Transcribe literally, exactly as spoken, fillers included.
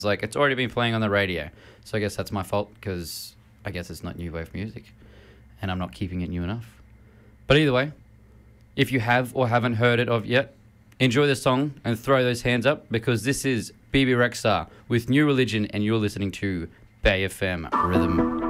It's like, it's already been playing on the radio. So I guess that's my fault because I guess it's not new wave music and I'm not keeping it new enough. But either way, if you have or haven't heard it of yet, enjoy the song and throw those hands up because this is B B Rexha with New Religion and you're listening to Bay F M Rhythm.